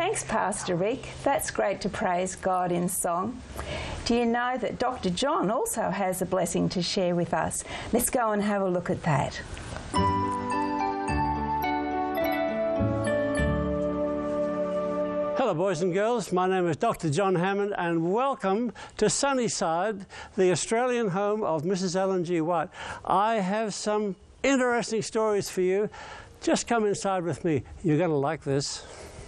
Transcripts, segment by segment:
Thanks, Pastor Rick. That's great to praise God in song. Do you know that Dr. John also has a blessing to share with us? Let's go and have a look at that. Hello boys and girls, my name is Dr. John Hammond and welcome to Sunnyside, the Australian home of Mrs. Ellen G. White. I have some interesting stories for you. Just come inside with me, you're going to like this.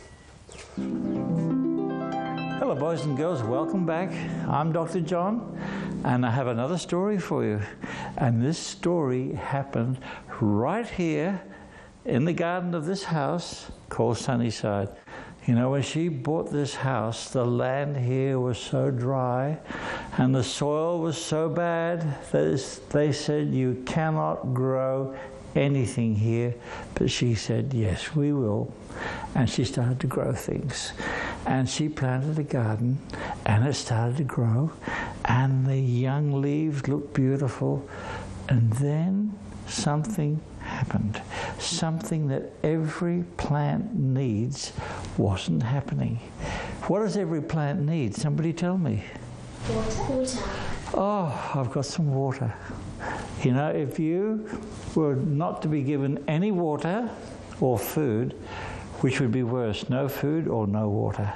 Hello boys and girls, welcome back. I'm Dr. John and I have another story for you. And this story happened right here in the garden of this house called Sunnyside. You know, when she bought this house, the land here was so dry and the soil was so bad that they said you cannot grow anything here. But she said, yes, we will. And she started to grow things. And she planted a garden and it started to grow and the young leaves looked beautiful. And then something happened. Something that every plant needs wasn't happening. What does every plant need? Somebody tell me. Water. Oh, I've got some water. You know, if you were not to be given any water or food, which would be worse, no food or no water?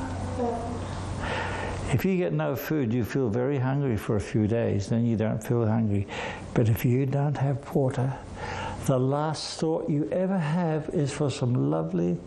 If you get no food, you feel very hungry for a few days, then you don't feel hungry. But if you don't have water, the last thought you ever have is for some lovely,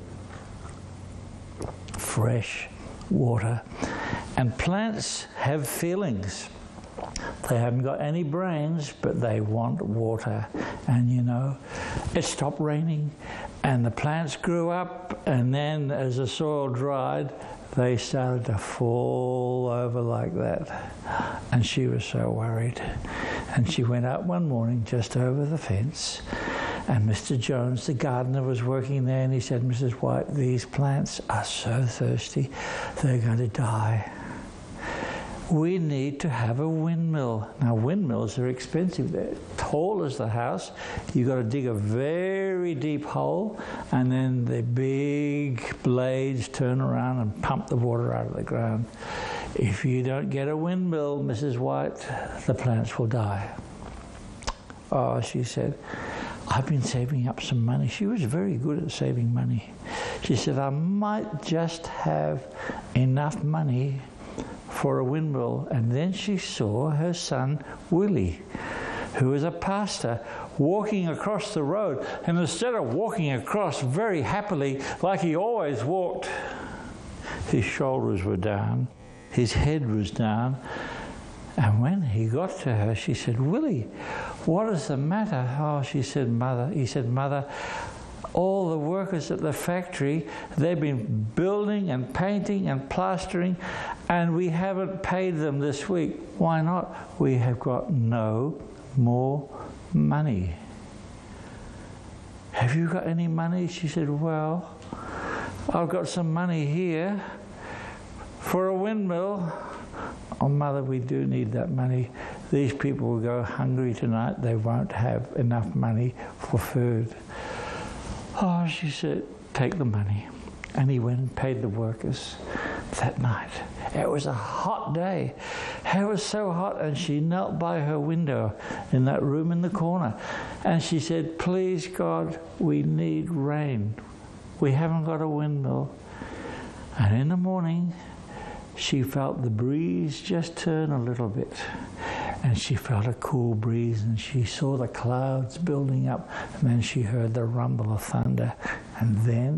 fresh water. And plants have feelings. They haven't got any brains, but they want water. And you know, it stopped raining, and the plants grew up, and then as the soil dried, they started to fall over like that. And she was so worried. And she went out one morning just over the fence, and Mr. Jones, the gardener, was working there, and he said, Mrs. White, these plants are so thirsty, they're going to die. We need to have a windmill. Now, windmills are expensive. They're tall as the house. You've got to dig a very deep hole, and then the big blades turn around and pump the water out of the ground. If you don't get a windmill, Mrs. White, the plants will die. Oh, she said, I've been saving up some money. She was very good at saving money. She said, I might just have enough money for a windmill. And then she saw her son, Willie, who was a pastor, walking across the road. And instead of walking across very happily, like he always walked, his shoulders were down, his head was down. And when he got to her, she said, Willie, what is the matter? Oh, she said, Mother. He said, Mother, all the workers at the factory, they've been building and painting and plastering, and we haven't paid them this week. Why not? We have got no more money. Have you got any money? She said, well, I've got some money here for a windmill. Oh, Mother, we do need that money. These people will go hungry tonight. They won't have enough money for food. Oh, she said, take the money. And he went and paid the workers that night. It was a hot day. It was so hot, and she knelt by her window in that room in the corner. And she said, please, God, we need rain. We haven't got a windmill. And in the morning, she felt the breeze just turn a little bit. And she felt a cool breeze, and she saw the clouds building up, and then she heard the rumble of thunder, and then